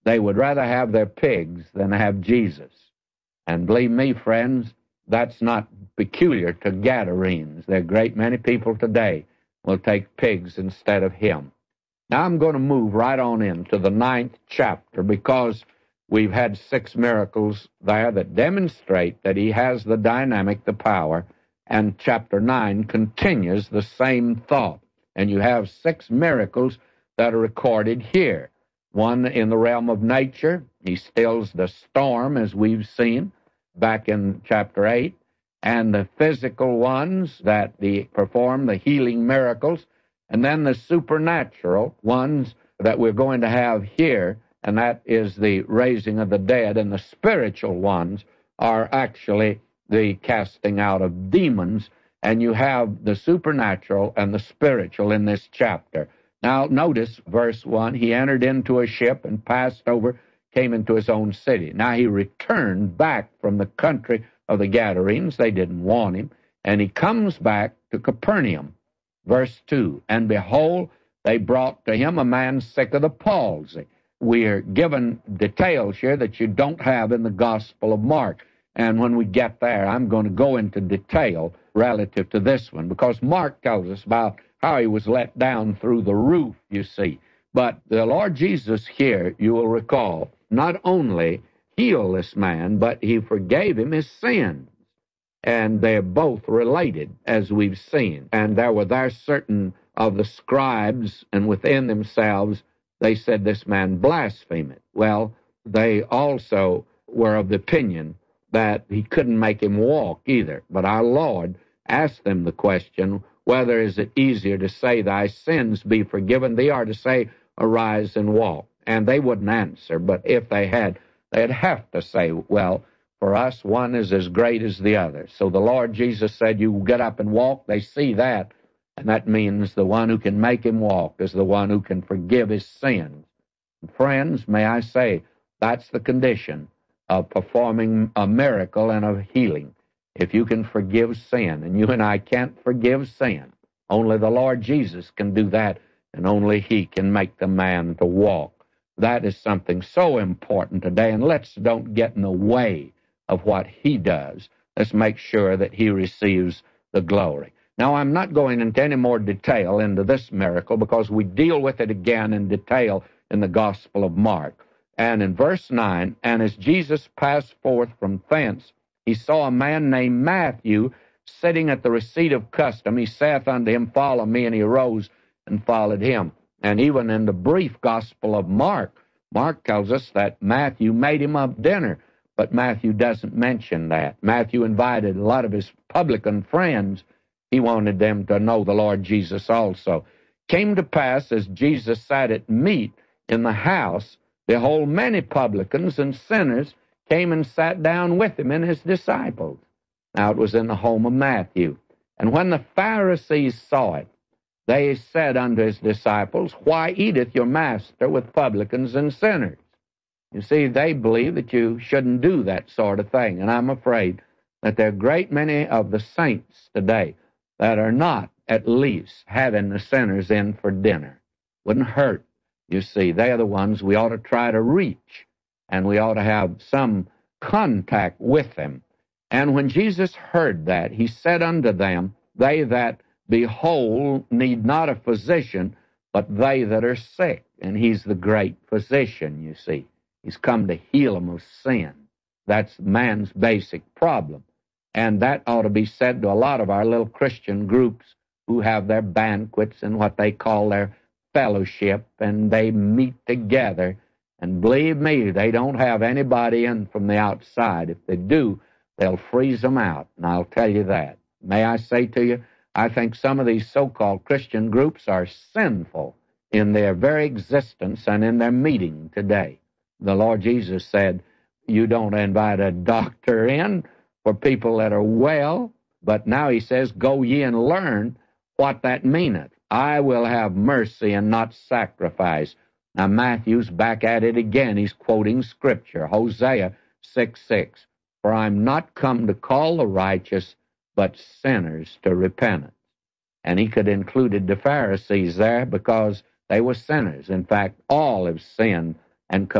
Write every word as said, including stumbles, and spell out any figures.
They would rather have their pigs than have Jesus. And believe me, friends, that's not peculiar to Gadarenes. There are a great many people today will take pigs instead of him. Now I'm going to move right on into the ninth chapter because we've had six miracles there that demonstrate that he has the dynamic, the power, and chapter nine continues the same thought. And you have six miracles that are recorded here. One in the realm of nature. He stills the storm, as we've seen back in chapter eight. And the physical ones that the, perform the healing miracles. And then the supernatural ones that we're going to have here, and that is the raising of the dead. And the spiritual ones are actually the casting out of demons. And you have the supernatural and the spiritual in this chapter. Now, notice verse one, he entered into a ship and passed over, came into his own city. Now, he returned back from the country of the Gadarenes. They didn't want him. And he comes back to Capernaum. Verse two, and behold, they brought to him a man sick of the palsy. We are given details here that you don't have in the Gospel of Mark. And when we get there, I'm going to go into detail relative to this one, because Mark tells us about how he was let down through the roof, you see. But the Lord Jesus here, you will recall, not only healed this man, but he forgave him his sins. And they're both related, as we've seen. And there were there certain of the scribes, and within themselves, they said this man blasphemeth. Well, they also were of the opinion that he couldn't make him walk either. But our Lord asked them the question, whether is it easier to say, thy sins be forgiven thee, or to say, arise and walk? And they wouldn't answer, but if they had, they'd have to say, well, for us, one is as great as the other. So the Lord Jesus said, you get up and walk. They see that, and that means the one who can make him walk is the one who can forgive his sins. Friends, may I say, that's the condition of performing a miracle and of healing. If you can forgive sin, and you and I can't forgive sin, only the Lord Jesus can do that, and only he can make the man to walk. That is something so important today, and let's don't get in the way of what he does. Let's make sure that he receives the glory. Now, I'm not going into any more detail into this miracle because we deal with it again in detail in the Gospel of Mark. And in verse nine, and as Jesus passed forth from thence, he saw a man named Matthew sitting at the receipt of custom. He saith unto him, follow me, and he arose and followed him. And even in the brief Gospel of Mark, Mark tells us that Matthew made him up dinner. But Matthew doesn't mention that. Matthew invited a lot of his publican friends. He wanted them to know the Lord Jesus also. Came to pass, as Jesus sat at meat in the house, behold, many publicans and sinners came and sat down with him and his disciples. Now it was in the home of Matthew. And when the Pharisees saw it, they said unto his disciples, why eateth your master with publicans and sinners? You see, they believe that you shouldn't do that sort of thing. And I'm afraid that there are a great many of the saints today that are not, at least, having the sinners in for dinner. Wouldn't hurt. You see, they are the ones we ought to try to reach, and we ought to have some contact with them. And when Jesus heard that, he said unto them, they that be whole need not a physician, but they that are sick. And he's the great physician, you see. He's come to heal them of sin. That's man's basic problem. And that ought to be said to a lot of our little Christian groups who have their banquets and what they call their fellowship, and they meet together. And believe me, they don't have anybody in from the outside. If they do, they'll freeze them out, and I'll tell you that. May I say to you, I think some of these so-called Christian groups are sinful in their very existence and in their meeting today. The Lord Jesus said, you don't invite a doctor in for people that are well, but now he says, go ye and learn what that meaneth. I will have mercy and not sacrifice. Now Matthew's back at it again. He's quoting Scripture, Hosea six six. For I'm not come to call the righteous, but sinners to repentance. And he could have included the Pharisees there because they were sinners. In fact, all have sinned and